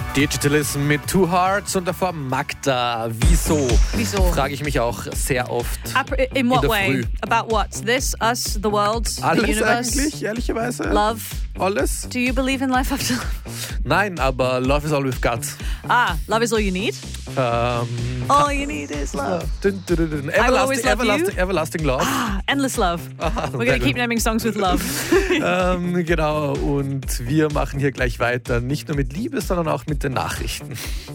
Digitalism mit Two Hearts und davor Magda. Wieso? Frage ich mich auch sehr oft. In what in der way? Früh. About what? This, us, the world, Alles the universe? eigentlich, ehrlicherweise. Love. Alles? Do you believe in life after love? Nein, aber love is all we've got. Love is all you need? All you need is love. Dun, dun, dun, dun. will always love you. Everlasting Love. Endless love. We're going to keep naming songs with love. Genau, und wir machen hier gleich weiter. Nicht nur mit Liebe, sondern auch mit den Nachrichten.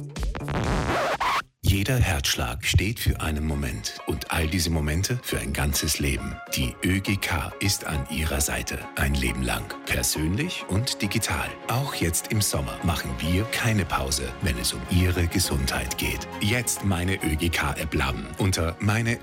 Jeder Herzschlag steht für einen Moment und all diese Momente für ein ganzes Leben. Die ÖGK ist an Ihrer Seite. Ein Leben lang. Persönlich und digital. Auch jetzt im Sommer machen wir keine Pause, wenn es um Ihre Gesundheit geht. Jetzt meine ÖGK-App laden unter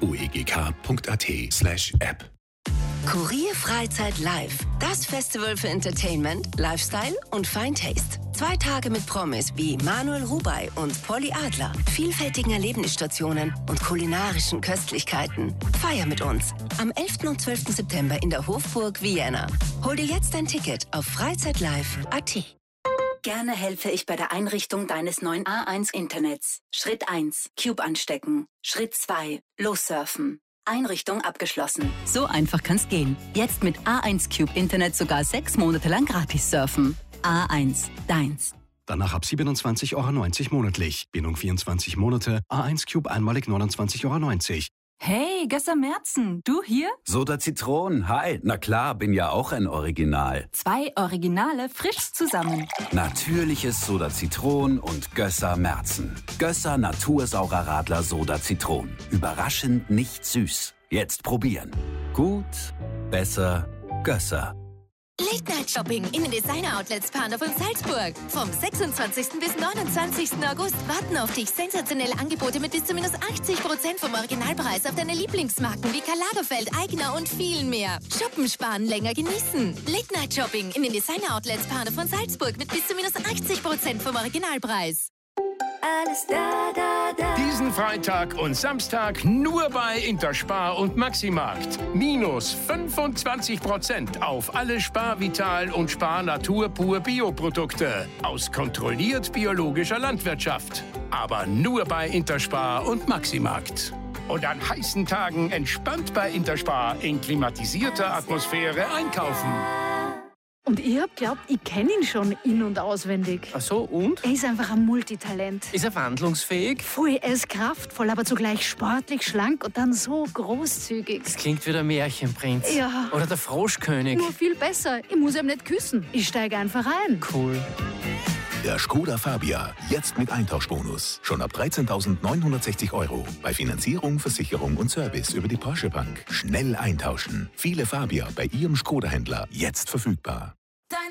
meineuegk.at/App. Kurier Freizeit Live. Das Festival für Entertainment, Lifestyle und Fine Taste. 2 Tage mit Promis wie Manuel Rubey und Polly Adler. Vielfältigen Erlebnisstationen und kulinarischen Köstlichkeiten. Feier mit uns. Am 11. und 12. September in der Hofburg Vienna. Hol dir jetzt dein Ticket auf freizeitlive.at. Gerne helfe ich bei der Einrichtung deines neuen A1-Internets. Schritt 1. Cube anstecken. Schritt 2. Lossurfen. Einrichtung abgeschlossen. So einfach kann's gehen. Jetzt mit A1 Cube Internet sogar 6 Monate lang gratis surfen. A1, deins. Danach ab 27,90 € monatlich. Bindung 24 Monate. A1 Cube einmalig 29,90 €. Hey, Gösser Merzen, du hier? Soda Zitronen, hi. Na klar, bin ja auch ein Original. 2 Originale frisch zusammen. Natürliches Soda Zitronen und Gösser Merzen. Gösser Natursaurer Radler Soda Zitronen. Überraschend nicht süß. Jetzt probieren. Gut, besser, Gösser. Late Night Shopping in den Designer-Outlets Panov und Salzburg. Vom 26. bis 29. August warten auf dich sensationelle Angebote mit bis zu minus 80% vom Originalpreis auf deine Lieblingsmarken wie Karl Lagerfeld, Aigner und viel mehr. Shoppen, sparen, länger genießen. Late Night Shopping in den Designer-Outlets Panov und Salzburg mit bis zu minus 80% vom Originalpreis. Alles da. Diesen Freitag und Samstag nur bei Interspar und Maximarkt. Minus 25% auf alle Spar Vital und Spar Natur pur Bioprodukte aus kontrolliert biologischer Landwirtschaft. Aber nur bei Interspar und Maximarkt. Und an heißen Tagen entspannt bei Interspar in klimatisierter Atmosphäre einkaufen. Und ich hab glaubt, ich kenne ihn schon in- und auswendig. Ach so, und? Er ist einfach ein Multitalent. Ist er wandlungsfähig? Voll, er ist kraftvoll, aber zugleich sportlich, schlank und dann so großzügig. Das klingt wie der Märchenprinz. Ja. Oder der Froschkönig. Nur viel besser. Ich muss ihm nicht küssen. Ich steige einfach ein. Cool. Der Skoda Fabia, jetzt mit Eintauschbonus. Schon ab 13.960 €. Bei Finanzierung, Versicherung und Service über die Porsche Bank. Schnell eintauschen. Viele Fabia bei Ihrem Skoda-Händler jetzt verfügbar.